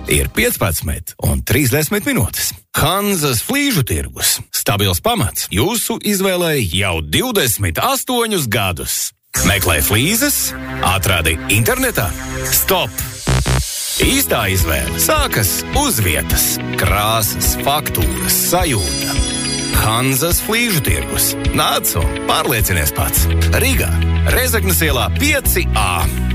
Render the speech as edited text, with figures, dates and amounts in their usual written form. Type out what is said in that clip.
ir 15 un 30 minūtes. Hanzas flīžu tirgus. Stabils pamats jūsu izvēlei jau 28 gadus. Meklē flīzes, atradi internetā. Stop! Īstā izvēle sākas uz vietas. Krāsas, faktūras, sajūta. Hanzas flīžu tirgus. Nāc un pārliecinies pats. Rīgā, Rezeknes ielā 5A.